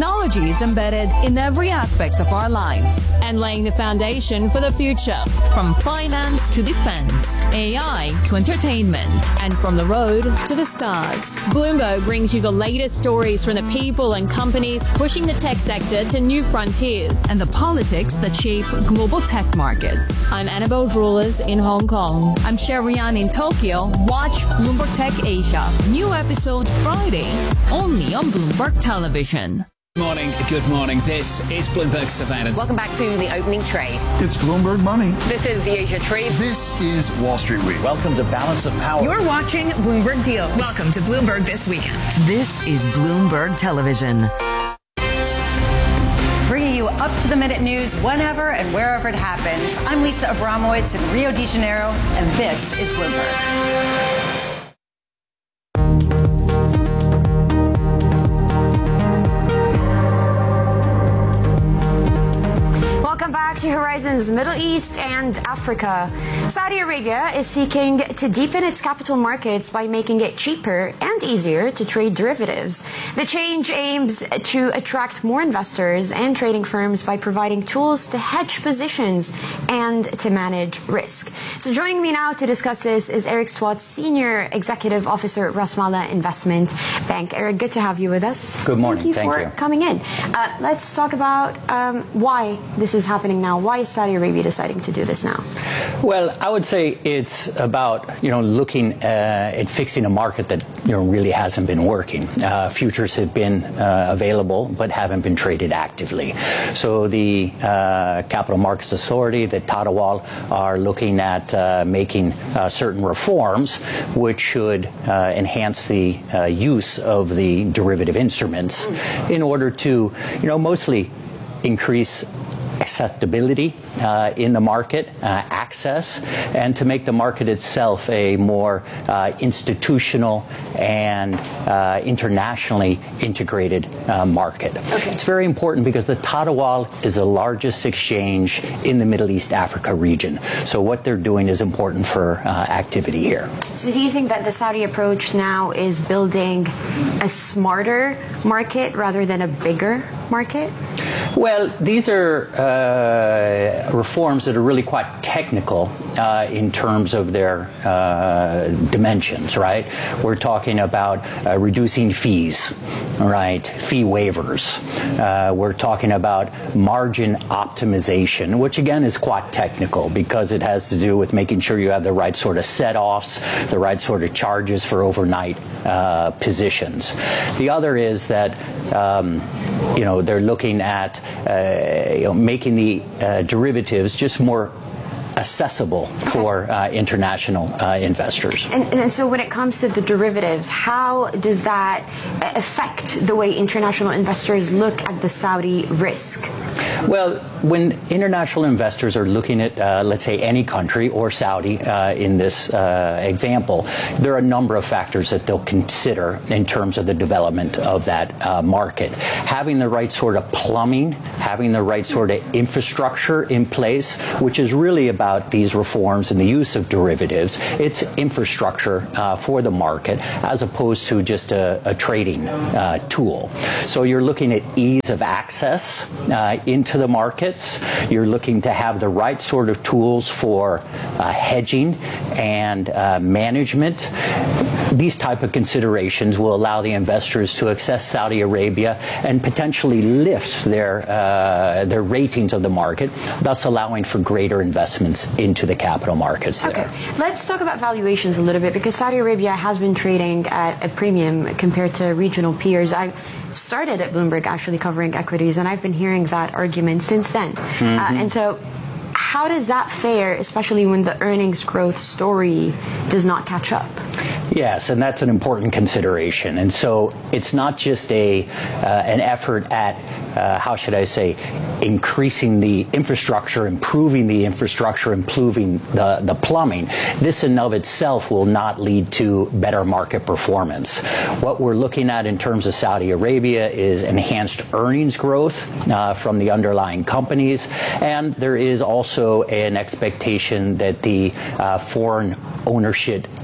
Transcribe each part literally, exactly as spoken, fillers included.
Technology is embedded in every aspect of our lives and laying the foundation for the future. From finance to defense, A I to entertainment, and from the road to the stars. Bloomberg brings you the latest stories from the people and companies pushing the tech sector to new frontiers. And the politics that shape global tech markets. I'm Annabelle Drulers in Hong Kong. I'm Sherian in Tokyo. Watch Bloomberg Tech Asia. New episode Friday, only on Bloomberg Television. Good morning, good morning. This is Bloomberg Surveillance. Welcome back to the opening trade. It's Bloomberg Money. This is the Asia Trade. This is Wall Street Week. Welcome to Balance of Power. You're watching Bloomberg Deals. Welcome to Bloomberg This Weekend. This is Bloomberg Television. Bringing you up-to-the-minute news whenever and wherever it happens. I'm Lisa Abramowitz in Rio de Janeiro, and this is Bloomberg. Welcome back to Horizons Middle East and Africa. Saudi Arabia is seeking to deepen its capital markets by making it cheaper and easier to trade derivatives. The change aims to attract more investors and trading firms by providing tools to hedge positions and to manage risk. So joining me now to discuss this is Eric Swats, Senior Executive Officer at Rasmala Investment Bank. Eric, good to have you with us. Good morning. Thank you Thank for you. coming in. Uh, let's talk about um, why this is happening now. Why is Saudi Arabia deciding to do this now? Well, I would say it's about, you know, looking uh, at fixing a market that, you know, really hasn't been working. Uh, futures have been uh, available but haven't been traded actively. So the uh, Capital Markets Authority, the Tadawul, are looking at uh, making uh, certain reforms which should uh, enhance the uh, use of the derivative instruments in order to, you know, mostly increase acceptability uh, in the market, uh, access, and to make the market itself a more uh, institutional and uh, internationally integrated uh, market. Okay. It's very important because the Tadawul is the largest exchange in the Middle East Africa region. So what they're doing is important for uh, activity here. So do you think that the Saudi approach now is building a smarter market rather than a bigger market? Well, these are uh, reforms that are really quite technical uh, in terms of their uh, dimensions, right? We're talking about uh, reducing fees, right? Fee waivers. Uh, we're talking about margin optimization, which again is quite technical because it has to do with making sure you have the right sort of set-offs, the right sort of charges for overnight uh, positions. The other is that, um, you know, they're looking at uh, you know, making the uh, derivatives just more accessible for uh, international uh, investors. And, and so when it comes to the derivatives, how does that affect the way international investors look at the Saudi risk? Well, when international investors are looking at, uh, let's say, any country or Saudi uh, in this uh, example, there are a number of factors that they'll consider in terms of the development of that uh, market. Having the right sort of plumbing, having the right sort of infrastructure in place, which is really about these reforms and the use of derivatives. It's infrastructure uh, for the market as opposed to just a, a trading uh, tool. So you're looking at ease of access uh, into the markets. You're looking to have the right sort of tools for uh, hedging and uh, management. These type of considerations will allow the investors to access Saudi Arabia and potentially lift their uh, their ratings of the market, thus allowing for greater investments into the capital markets there. Okay, let's talk about valuations a little bit because Saudi Arabia has been trading at a premium compared to regional peers. I started at Bloomberg actually covering equities, and I've been hearing that argument since then. Mm-hmm. Uh, and so how does that fare, especially when the earnings growth story does not catch up? Yes, and that's an important consideration. And so it's not just a uh, an effort at, uh, how should I say, increasing the infrastructure, improving the infrastructure, improving the, the plumbing. This in and of itself will not lead to better market performance. What we're looking at in terms of Saudi Arabia is enhanced earnings growth uh, from the underlying companies, and there is also an expectation that the uh, foreign ownership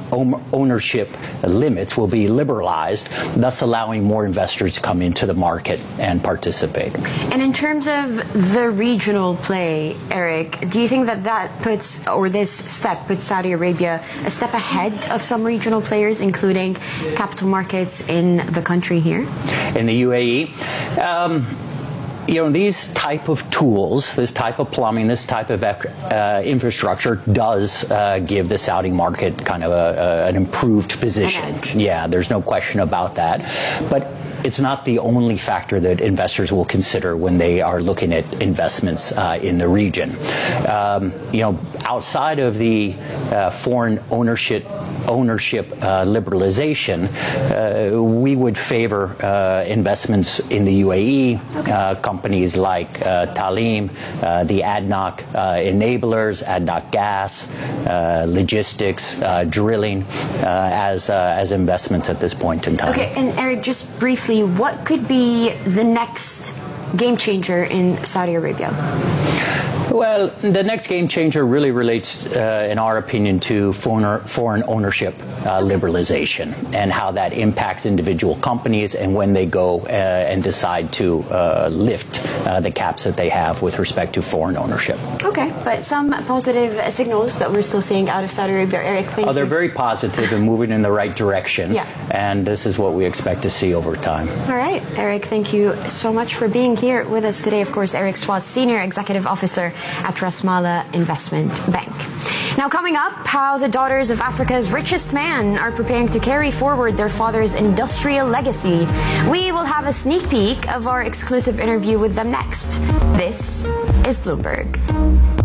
ownership limits will be liberalized, thus allowing more investors to come into the market and participate. And in terms of the regional play, Eric, do you think that that puts, or this step puts Saudi Arabia a step ahead of some regional players, including capital markets in the country here? In the U A E? Um, You know, these type of tools, this type of plumbing, this type of uh, infrastructure does uh, give the Saudi market kind of a, a, an improved position. Yeah, there's no question about that. But it's not the only factor that investors will consider when they are looking at investments uh, in the region. Um, you know, outside of the uh, foreign ownership ownership uh, liberalization, uh, we would favor uh, investments in the U A E, okay. uh, companies like uh, Talim, uh, the A D N O C uh, enablers, A D N O C gas, uh, logistics, uh, drilling, uh, as, uh, as investments at this point in time. Okay, and Eric, just briefly, what could be the next game changer in Saudi Arabia? Well, the next game changer really relates, uh, in our opinion, to foreign, foreign ownership uh, liberalization and how that impacts individual companies and when they go uh, and decide to uh, lift uh, the caps that they have with respect to foreign ownership. Okay, but some positive signals that we're still seeing out of Saudi Arabia, Eric. Thank oh, they're you. very positive and moving in the right direction. Yeah. And this is what we expect to see over time. All right, Eric, thank you so much for being here with us today. Of course, Eric Swat, Senior Executive Officer at Rasmala Investment Bank. Now, coming up, how the daughters of Africa's richest man are preparing to carry forward their father's industrial legacy. We will have a sneak peek of our exclusive interview with them next. This is Bloomberg.